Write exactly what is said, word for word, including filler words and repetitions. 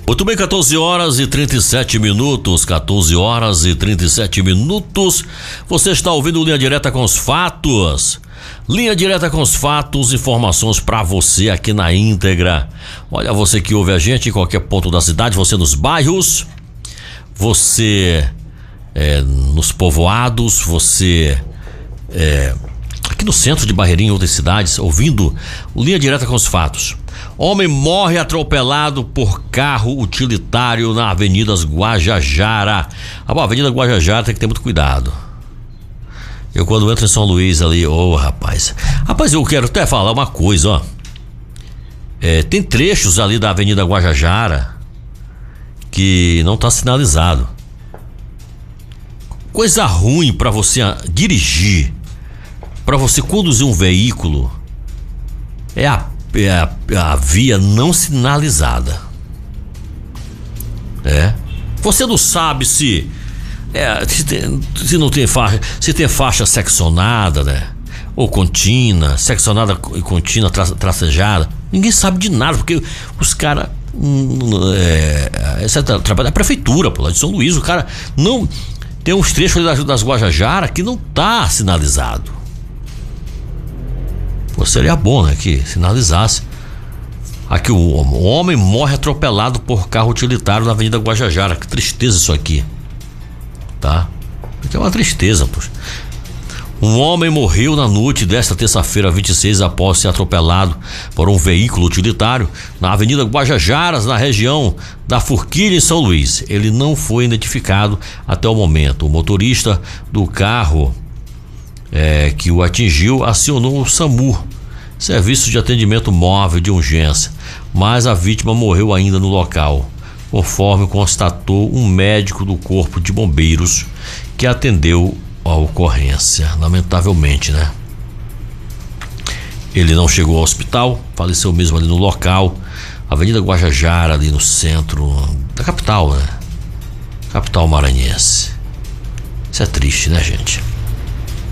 Muito bem, quatorze horas e trinta e sete minutos, quatorze horas e trinta e sete minutos. Você está ouvindo Linha Direta com os Fatos. Linha Direta com os Fatos, informações para você aqui na íntegra. Olha, você que ouve a gente em qualquer ponto da cidade, você nos bairros, você é, nos povoados, você é, aqui no centro de Barreirinha, em outras cidades, ouvindo o Linha Direta com os Fatos. Homem morre atropelado por carro utilitário na Avenida Guajajara. A Avenida Guajajara tem que ter muito cuidado. Eu quando entro em São Luís ali, ô oh, rapaz. Rapaz, eu quero até falar uma coisa, ó. É, tem trechos ali da Avenida Guajajara que não tá sinalizado. Coisa ruim para você dirigir, para você conduzir um veículo, é a É a, a via não sinalizada. É. Você não sabe se, é, se, tem, se não tem faixa, se tem faixa seccionada, né? Ou contínua, seccionada e contínua, tra, tracejada. Ninguém sabe de nada, porque os caras. É, esse trabalho da prefeitura, pô, lá de São Luís, o cara não. Tem uns trechos ali das, das Guajajara que não tá sinalizado. Pô, seria bom, né, que sinalizasse. Aqui o homem morre atropelado por carro utilitário na Avenida Guajajara. Que tristeza isso aqui, tá? Isso é uma tristeza, poxa. Um homem morreu na noite desta terça-feira, vinte e seis, após ser atropelado por um veículo utilitário na Avenida Guajajaras, na região da Forquilha, em São Luís. Ele não foi identificado até o momento. O motorista do carro É, que o atingiu acionou o SAMU, Serviço de Atendimento Móvel de Urgência, mas a vítima morreu ainda no local, conforme constatou um médico do Corpo de Bombeiros que atendeu a ocorrência. Lamentavelmente, né? Ele não chegou ao hospital, faleceu mesmo ali no local, Avenida Guajajara, ali no centro da capital, né? Capital maranhense. Isso é triste, né, gente?